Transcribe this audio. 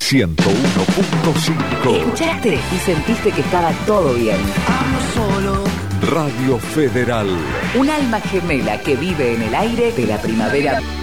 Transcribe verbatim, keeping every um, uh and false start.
ciento uno punto cinco. ¿Escuchaste y sentiste que estaba todo bien? Radio Federal. Un alma gemela que vive en el aire de la primavera.